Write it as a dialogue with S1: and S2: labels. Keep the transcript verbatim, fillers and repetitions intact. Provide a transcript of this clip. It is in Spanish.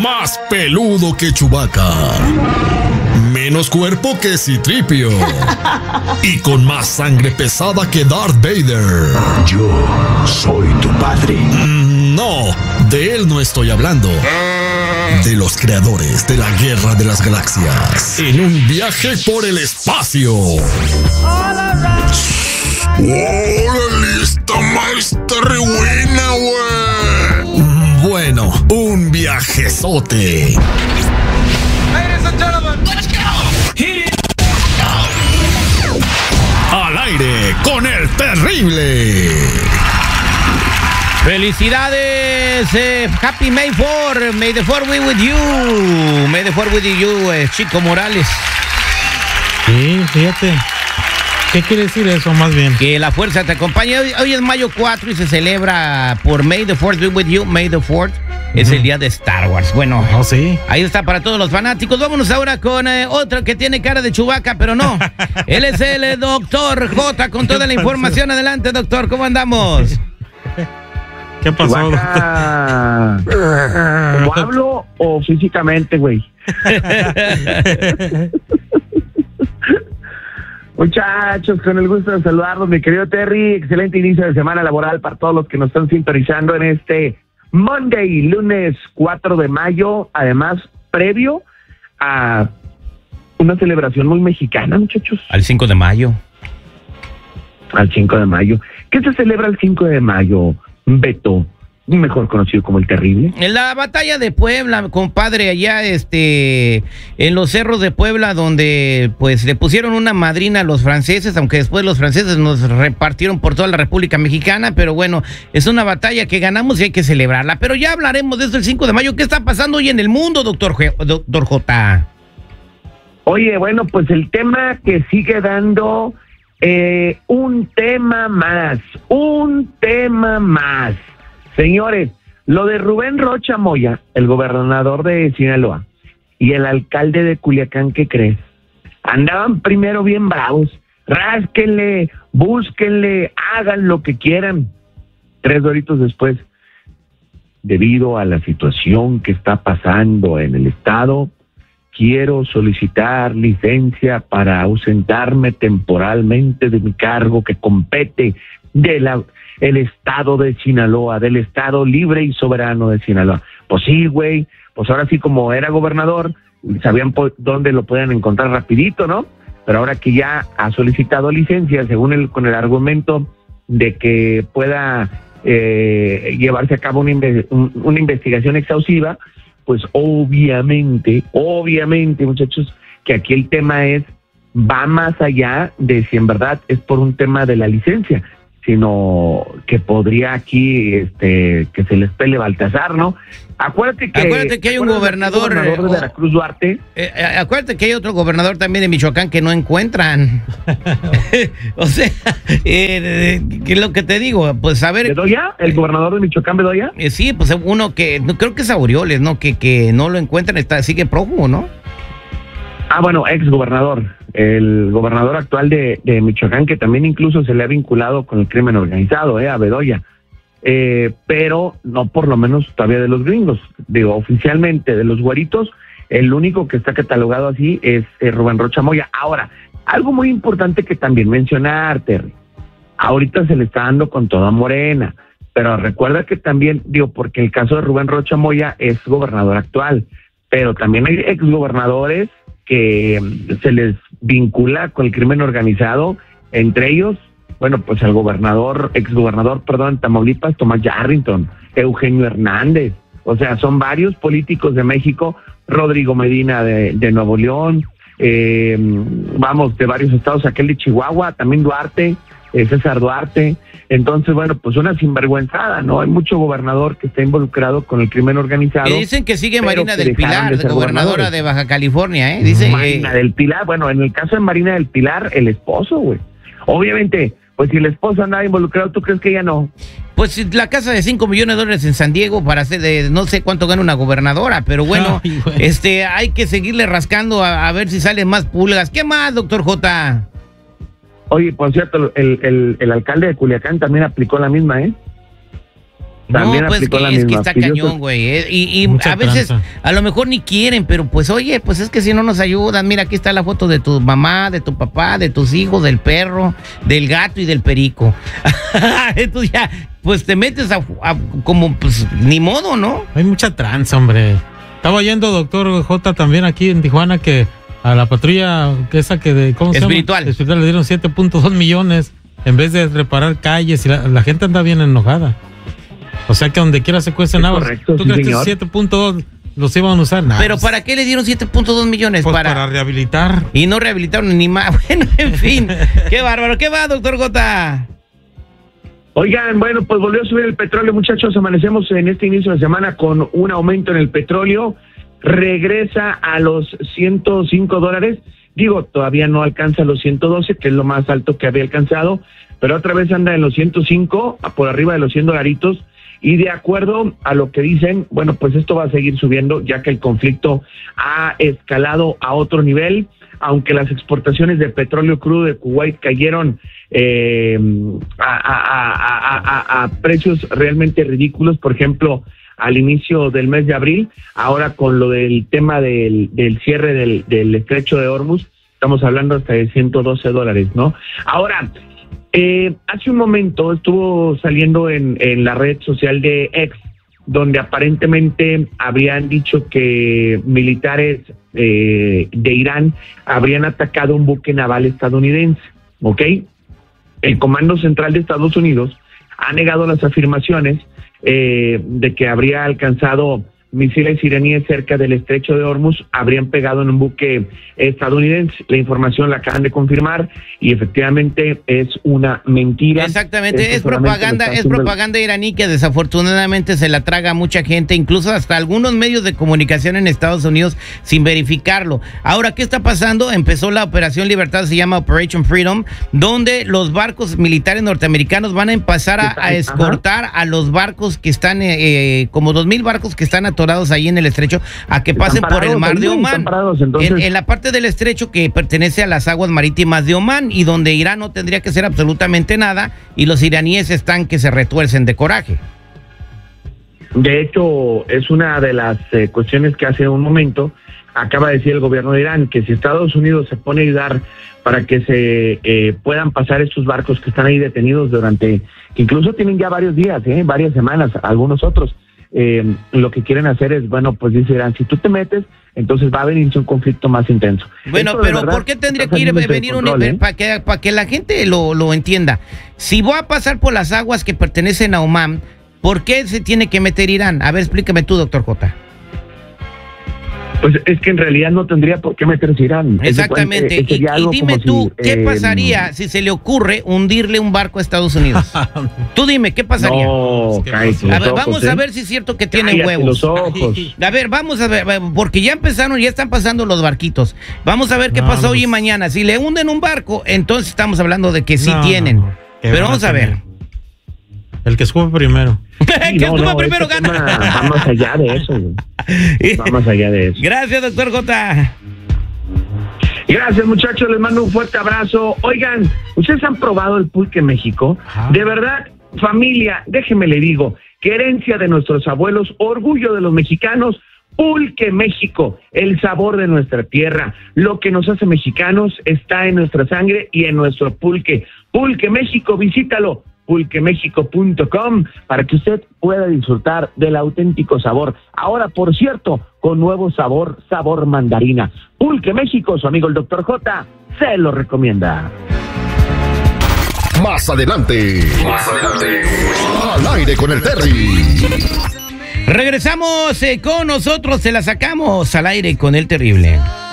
S1: más peludo que Chewbacca, menos cuerpo que C-tres P O y con más sangre pesada que Darth Vader.
S2: Yo soy tu padre.
S1: Mm, no, de él no estoy hablando. De los creadores de la Guerra de las Galaxias en un viaje por el espacio. ¡Órale! ¡Esta maestra re buena, güey! Bueno, un viajezote.
S3: Ladies and gentlemen, let's go. Hit it.
S1: Al aire con el terrible.
S4: Felicidades, eh, Happy May fourth, May the fourth be with you, May the fourth with you, eh, Chico Morales.
S5: Sí, fíjate, ¿qué quiere decir eso más bien?
S4: Que la fuerza te acompañe. Hoy, hoy es mayo cuatro y se celebra por May the fourth be with you, May the fourth, uh-huh. Es el día de Star Wars. Bueno,
S5: oh, sí.
S4: Ahí está para todos los fanáticos. Vámonos ahora con eh, otro que tiene cara de Chewbacca, pero no. Él es el eh, doctor J con toda la información. Adelante, doctor, ¿cómo andamos?
S5: ¿Qué pasó,
S6: doctor? ¿Cómo hablo o físicamente, güey? Muchachos, con el gusto de saludarlos, mi querido Terry. Excelente inicio de semana laboral para todos los que nos están sintonizando en este Monday, lunes cuatro de mayo. Además, previo a una celebración muy mexicana, muchachos.
S4: Al cinco de mayo.
S6: Al cinco de mayo. ¿Qué se celebra el cinco de mayo? Beto, mejor conocido como el Terrible.
S4: En la batalla de Puebla, compadre, allá este en los cerros de Puebla, donde pues le pusieron una madrina a los franceses, aunque después los franceses nos repartieron por toda la República Mexicana, pero bueno, es una batalla que ganamos y hay que celebrarla. Pero ya hablaremos de esto el cinco de mayo. ¿Qué está pasando hoy en el mundo, doctor G doctor J?
S6: Oye, bueno, pues el tema que sigue dando Eh, un tema más, un tema más. Señores, lo de Rubén Rocha Moya, el gobernador de Sinaloa, y el alcalde de Culiacán, ¿qué crees? Andaban primero bien bravos, rásquenle, búsquenle, hagan lo que quieran. Tres horitos después, debido a la situación que está pasando en el estado, quiero solicitar licencia para ausentarme temporalmente de mi cargo que compete de la el estado de Sinaloa, del estado libre y soberano de Sinaloa. Pues sí, güey, pues ahora sí, como era gobernador, sabían po- dónde lo podían encontrar rapidito, ¿no? Pero ahora que ya ha solicitado licencia, según el con el argumento de que pueda eh, llevarse a cabo una, inve- un, una investigación exhaustiva, pues obviamente, obviamente, muchachos, que aquí el tema es, va más allá de si en verdad es por un tema de la licencia, sino que podría aquí, este, que se les pele Baltasar, ¿no? Acuérdate que,
S4: acuérdate que hay un gobernador,
S6: gobernador de Veracruz, Duarte.
S4: Eh, eh, acuérdate que hay otro gobernador también de Michoacán que no encuentran. O sea, eh, ¿qué es lo que te digo? Pues a ver.
S6: ¿Bedoya? ¿El gobernador de Michoacán, Bedoya?
S4: Eh, sí, pues uno que, no, creo que es Aureoles, ¿no? Que, que no lo encuentran, está, sigue prófugo, ¿no?
S6: Ah, bueno, ex gobernador, el gobernador actual de, de Michoacán, que también incluso se le ha vinculado con el crimen organizado, eh, a Bedoya. Eh, pero no por lo menos todavía de los gringos, digo, oficialmente de los güeritos, el único que está catalogado así es eh, Rubén Rocha Moya. Ahora, algo muy importante que también mencionar, Terry, ahorita se le está dando con toda Morena, pero recuerda que también, digo, porque el caso de Rubén Rocha Moya es gobernador actual, pero también hay exgobernadores que se les vincula con el crimen organizado, entre ellos, bueno, pues el gobernador, exgobernador, perdón, Tamaulipas, Tomás Yarrington, Eugenio Hernández, o sea, son varios políticos de México, Rodrigo Medina de, de Nuevo León, eh, vamos, de varios estados, aquel de Chihuahua, también Duarte, eh, César Duarte. Entonces, bueno, pues una sinvergüenzada, ¿no? Hay mucho gobernador que está involucrado con el crimen organizado.
S4: Y dicen que sigue Marina del Pilar, de gobernadora de Baja California, ¿eh? Dice,
S6: Marina eh, del Pilar, bueno, en el caso de Marina del Pilar, el esposo, güey. Obviamente, pues si el esposo andaba involucrado, ¿tú crees que ella no?
S4: Pues la casa de cinco millones de dólares en San Diego para hacer de no sé cuánto gana una gobernadora, pero bueno, Ay, bueno. este hay que seguirle rascando a, a ver si salen más pulgas. ¿Qué más, doctor J?
S6: Oye, por cierto, el, el, el alcalde de Culiacán también aplicó la misma, ¿eh? También
S4: no, pues
S6: aplicó
S4: que,
S6: la
S4: es
S6: misma.
S4: que está
S6: Pidió
S4: cañón,
S6: su-
S4: güey. eh, Y, y
S5: Mucha
S4: a veces,
S5: tranza.
S4: a lo mejor ni quieren, pero pues, oye, pues es que si no nos ayudan, mira, aquí está la foto de tu mamá, de tu papá, de tus hijos, del perro, del gato y del perico. Entonces ya, pues te metes a, a- como, pues, ni modo, ¿no?
S5: Hay mucha tranza, hombre. Estaba yendo, doctor J, también aquí en Tijuana, que a la patrulla, que esa que de, ¿cómo se llama?
S4: Espiritual.
S5: Espiritual, le dieron siete punto dos millones en vez de reparar calles, y la, la gente anda bien enojada. O sea que donde quiera se cuecen
S6: Es
S5: habas.
S6: correcto,
S5: ¿Tú
S6: sí,
S5: crees que
S6: señor.
S5: siete punto dos los iban a usar? Nah,
S4: Pero
S5: pues,
S4: ¿para qué le dieron siete punto dos millones?
S5: pues
S4: para...
S5: para rehabilitar.
S4: Y no rehabilitaron ni más. Bueno, en fin. Qué bárbaro. ¿Qué va, doctor Gota?
S6: Oigan, bueno, pues volvió a subir el petróleo, muchachos. Amanecemos en este inicio de semana con un aumento en el petróleo. Regresa a los ciento cinco dólares. Digo, todavía no alcanza los ciento doce, que es lo más alto que había alcanzado, pero otra vez anda en los ciento cinco, por arriba de los cien dolaritos. Y de acuerdo a lo que dicen, bueno, pues esto va a seguir subiendo, ya que el conflicto ha escalado a otro nivel. Aunque las exportaciones de petróleo crudo de Kuwait cayeron eh, a, a, a, a, a precios realmente ridículos, por ejemplo, al inicio del mes de abril, ahora con lo del tema del, del cierre del, del estrecho de Hormuz, estamos hablando hasta de ciento doce dólares, ¿no? Ahora, eh, hace un momento estuvo saliendo en, en la red social de X, donde aparentemente habrían dicho que militares eh, de Irán habrían atacado un buque naval estadounidense, ¿ok? El Comando Central de Estados Unidos ha negado las afirmaciones eh, de que habría alcanzado misiles iraníes cerca del estrecho de Hormuz, habrían pegado en un buque estadounidense. La información la acaban de confirmar y efectivamente es una mentira.
S4: Exactamente,
S6: Esto
S4: es
S6: solamente
S4: propaganda,
S6: lo está
S4: es
S6: haciendo el-
S4: propaganda iraní que desafortunadamente se la traga a mucha gente, incluso hasta algunos medios de comunicación en Estados Unidos sin verificarlo. Ahora, ¿qué está pasando? Empezó la Operación Libertad, se llama Operation Freedom, donde los barcos militares norteamericanos van a empezar a, a escortar a los barcos que están, eh, eh, como dos mil barcos que están atorados ahí en el estrecho, a que
S6: Están
S4: pasen por el
S6: parados
S4: mar
S6: ahí,
S4: de
S6: están
S4: Omán.
S6: parados, entonces-
S4: En, en la parte del estrecho que pertenece a las aguas marítimas de Omán y donde Irán no tendría que hacer absolutamente nada y los iraníes están que se retuercen de coraje.
S6: De hecho, es una de las eh, cuestiones que hace un momento acaba de decir el gobierno de Irán, que si Estados Unidos se pone a ayudar para que se eh, puedan pasar estos barcos que están ahí detenidos durante, que incluso tienen ya varios días, eh, varias semanas, algunos otros, eh, lo que quieren hacer es, bueno, pues dice Irán, si tú te metes, entonces va a venir un conflicto más intenso.
S4: Bueno,
S6: Esto de
S4: pero
S6: verdad
S4: ¿por qué tendría
S6: está
S4: que ir
S6: saliéndose de
S4: venir un
S6: control, ¿eh?
S4: para que para que la gente lo, lo entienda? Si voy a pasar por las aguas que pertenecen a Omán, ¿por qué se tiene que meter Irán? A ver, explícame tú, doctor J.
S6: Pues es que en realidad no tendría por qué meterse Irán.
S4: Exactamente.
S6: Es de cuenta, eh,
S4: Y,
S6: sería
S4: y
S6: algo
S4: dime
S6: como
S4: tú,
S6: si,
S4: ¿qué
S6: eh,
S4: pasaría si se le ocurre hundirle un barco a Estados Unidos? Tú dime, ¿qué pasaría?
S6: No,
S5: ¿Qué
S6: cállate
S5: pasó?
S4: A
S6: los
S4: ver,
S6: ojos,
S4: vamos
S6: ¿eh?
S4: a ver si es cierto que tiene
S6: Cállate
S4: huevos.
S6: los ojos.
S4: A ver, vamos a ver, porque ya empezaron, ya están pasando los barquitos. Vamos a ver qué
S5: No,
S4: pasa hoy y
S5: pues-
S4: mañana. Si le hunden un barco, entonces estamos hablando de que sí
S5: No,
S4: tienen.
S5: no, no. ¿Qué
S4: Pero
S5: van
S4: vamos a
S5: tener?
S4: ver.
S5: El que escupe primero.
S6: Sí,
S4: que
S6: no,
S4: escupa
S6: no,
S4: primero
S6: este
S4: gana.
S6: tema va más allá de eso, güey. Va más allá de eso.
S4: Gracias, doctor J.
S6: Gracias, muchachos, les mando un fuerte abrazo. Oigan, ¿ustedes han probado el pulque en México?
S5: Ajá.
S6: De verdad, familia, déjeme le digo, que herencia de nuestros abuelos, orgullo de los mexicanos, Pulque México, el sabor de nuestra tierra. Lo que nos hace mexicanos está en nuestra sangre y en nuestro pulque. Pulque México, visítalo, pulque méxico punto com, para que usted pueda disfrutar del auténtico sabor. Ahora, por cierto, con nuevo sabor, sabor mandarina. Pulque México, su amigo el doctor J, se lo recomienda.
S1: Más adelante. Más adelante. Al aire con el Terry.
S4: Regresamos eh, con nosotros, se la sacamos al aire con el terrible.